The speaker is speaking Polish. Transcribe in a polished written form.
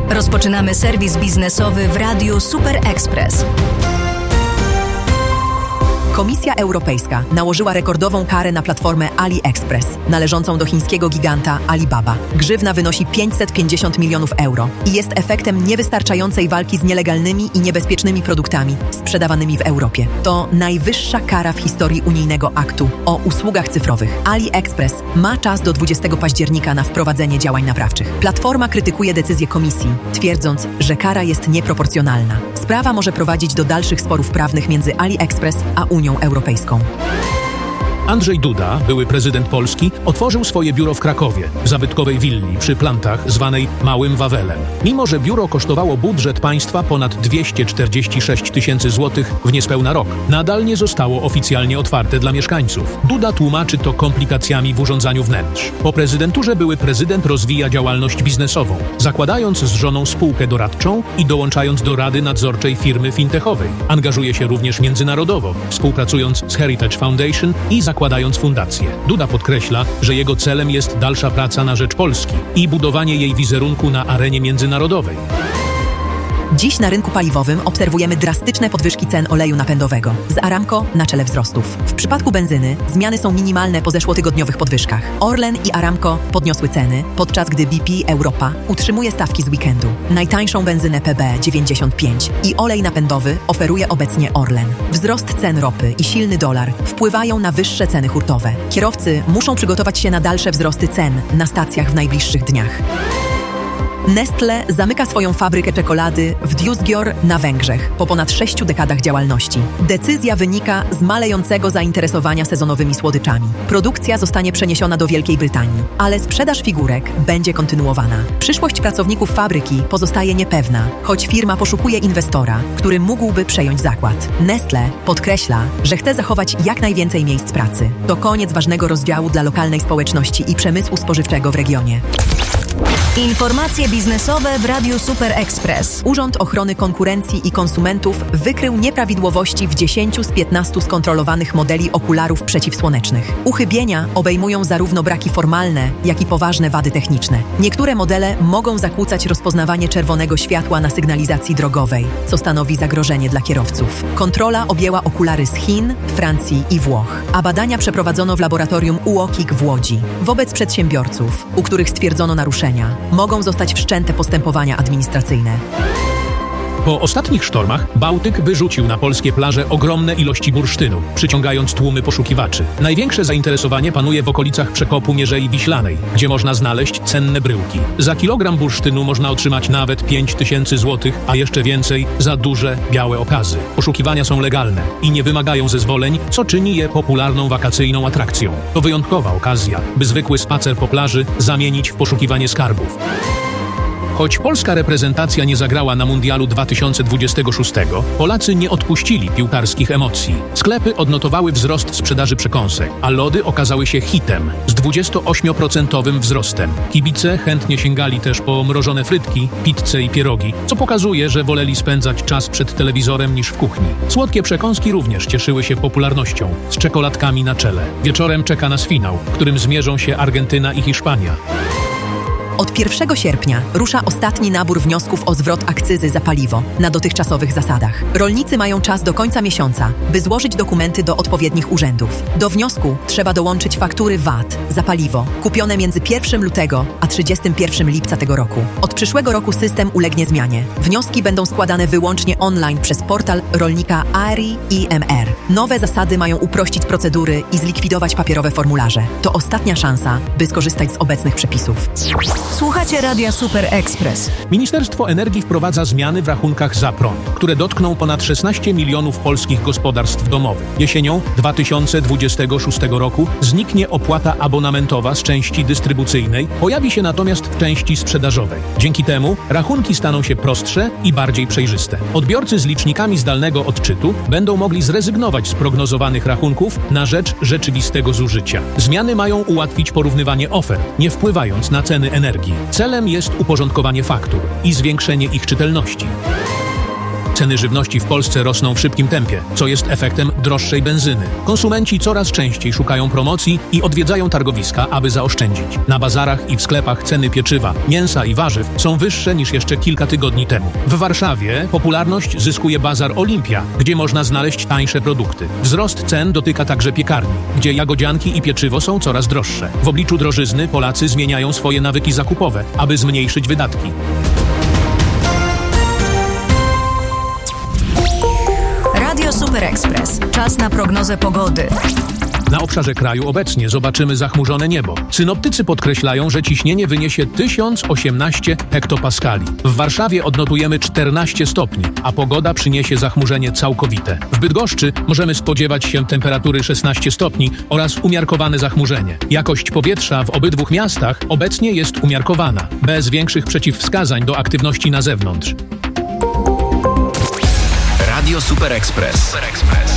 Rozpoczynamy serwis biznesowy w Radiu Super Express. Komisja Europejska nałożyła rekordową karę na platformę AliExpress, należącą do chińskiego giganta Alibaba. Grzywna wynosi 550 milionów euro i jest efektem niewystarczającej walki z nielegalnymi i niebezpiecznymi produktami sprzedawanymi w Europie. To najwyższa kara w historii unijnego aktu o usługach cyfrowych. AliExpress ma czas do 20 października na wprowadzenie działań naprawczych. Platforma krytykuje decyzję komisji, twierdząc, że kara jest nieproporcjonalna. Sprawa może prowadzić do dalszych sporów prawnych między AliExpress a Unią Europejską. Andrzej Duda, były prezydent Polski, otworzył swoje biuro w Krakowie, w zabytkowej willi przy Plantach, zwanej Małym Wawelem. Mimo że biuro kosztowało budżet państwa ponad 246 tysięcy złotych w niespełna rok, nadal nie zostało oficjalnie otwarte dla mieszkańców. Duda tłumaczy to komplikacjami w urządzaniu wnętrz. Po prezydenturze były prezydent rozwija działalność biznesową, zakładając z żoną spółkę doradczą i dołączając do rady nadzorczej firmy fintechowej. Angażuje się również międzynarodowo, współpracując z Heritage Foundation i zakładając fundację. Duda podkreśla, że jego celem jest dalsza praca na rzecz Polski i budowanie jej wizerunku na arenie międzynarodowej. Dziś na rynku paliwowym obserwujemy drastyczne podwyżki cen oleju napędowego, z Aramco na czele wzrostów. W przypadku benzyny zmiany są minimalne po zeszłotygodniowych podwyżkach. Orlen i Aramco podniosły ceny, podczas gdy BP Europa utrzymuje stawki z weekendu. Najtańszą benzynę PB 95 i olej napędowy oferuje obecnie Orlen. Wzrost cen ropy i silny dolar wpływają na wyższe ceny hurtowe. Kierowcy muszą przygotować się na dalsze wzrosty cen na stacjach w najbliższych dniach. Nestle zamyka swoją fabrykę czekolady w Diósgyőr na Węgrzech po ponad 6 dekadach działalności. Decyzja wynika z malejącego zainteresowania sezonowymi słodyczami. Produkcja zostanie przeniesiona do Wielkiej Brytanii, ale sprzedaż figurek będzie kontynuowana. Przyszłość pracowników fabryki pozostaje niepewna, choć firma poszukuje inwestora, który mógłby przejąć zakład. Nestle podkreśla, że chce zachować jak najwięcej miejsc pracy. To koniec ważnego rozdziału dla lokalnej społeczności i przemysłu spożywczego w regionie. Informacje biznesowe w Radiu Super Express. Urząd Ochrony Konkurencji i Konsumentów wykrył nieprawidłowości w 10 z 15 skontrolowanych modeli okularów przeciwsłonecznych. Uchybienia obejmują zarówno braki formalne, jak i poważne wady techniczne. Niektóre modele mogą zakłócać rozpoznawanie czerwonego światła na sygnalizacji drogowej, co stanowi zagrożenie dla kierowców. Kontrola objęła okulary z Chin, Francji i Włoch, a badania przeprowadzono w laboratorium UOKiK w Łodzi. Wobec przedsiębiorców, u których stwierdzono naruszenia, mogą zostać wszczęte postępowania administracyjne. Po ostatnich sztormach Bałtyk wyrzucił na polskie plaże ogromne ilości bursztynu, przyciągając tłumy poszukiwaczy. Największe zainteresowanie panuje w okolicach przekopu Mierzei Wiślanej, gdzie można znaleźć cenne bryłki. Za kilogram bursztynu można otrzymać nawet 5 tysięcy złotych, a jeszcze więcej za duże, białe okazy. Poszukiwania są legalne i nie wymagają zezwoleń, co czyni je popularną wakacyjną atrakcją. To wyjątkowa okazja, by zwykły spacer po plaży zamienić w poszukiwanie skarbów. Choć polska reprezentacja nie zagrała na Mundialu 2026, Polacy nie odpuścili piłkarskich emocji. Sklepy odnotowały wzrost sprzedaży przekąsek, a lody okazały się hitem z 28% wzrostem. Kibice chętnie sięgali też po mrożone frytki, pizzę i pierogi, co pokazuje, że woleli spędzać czas przed telewizorem niż w kuchni. Słodkie przekąski również cieszyły się popularnością, z czekoladkami na czele. Wieczorem czeka nas finał, w którym zmierzą się Argentyna i Hiszpania. Od 1 sierpnia rusza ostatni nabór wniosków o zwrot akcyzy za paliwo na dotychczasowych zasadach. Rolnicy mają czas do końca miesiąca, by złożyć dokumenty do odpowiednich urzędów. Do wniosku trzeba dołączyć faktury VAT za paliwo kupione między 1 lutego a 31 lipca tego roku. Od przyszłego roku system ulegnie zmianie. Wnioski będą składane wyłącznie online przez portal rolnika ARI-IMR. Nowe zasady mają uprościć procedury i zlikwidować papierowe formularze. To ostatnia szansa, by skorzystać z obecnych przepisów. Słuchacie Radia Super Express. Ministerstwo Energii wprowadza zmiany w rachunkach za prąd, które dotkną ponad 16 milionów polskich gospodarstw domowych. Jesienią 2026 roku zniknie opłata abonamentowa z części dystrybucyjnej, pojawi się natomiast w części sprzedażowej. Dzięki temu rachunki staną się prostsze i bardziej przejrzyste. Odbiorcy z licznikami zdalnego odczytu będą mogli zrezygnować z prognozowanych rachunków na rzecz rzeczywistego zużycia. Zmiany mają ułatwić porównywanie ofert, nie wpływając na ceny energii. Celem jest uporządkowanie faktur i zwiększenie ich czytelności. Ceny żywności w Polsce rosną w szybkim tempie, co jest efektem droższej benzyny. Konsumenci coraz częściej szukają promocji i odwiedzają targowiska, aby zaoszczędzić. Na bazarach i w sklepach ceny pieczywa, mięsa i warzyw są wyższe niż jeszcze kilka tygodni temu. W Warszawie popularność zyskuje bazar Olimpia, gdzie można znaleźć tańsze produkty. Wzrost cen dotyka także piekarni, gdzie jagodzianki i pieczywo są coraz droższe. W obliczu drożyzny Polacy zmieniają swoje nawyki zakupowe, aby zmniejszyć wydatki. Radio Super Express. Czas na prognozę pogody. Na obszarze kraju obecnie zobaczymy zachmurzone niebo. Synoptycy podkreślają, że ciśnienie wyniesie 1018 hektopaskali. W Warszawie odnotujemy 14 stopni, a pogoda przyniesie zachmurzenie całkowite. W Bydgoszczy możemy spodziewać się temperatury 16 stopni oraz umiarkowane zachmurzenie. Jakość powietrza w obydwu miastach obecnie jest umiarkowana, bez większych przeciwwskazań do aktywności na zewnątrz. Radio Super Express.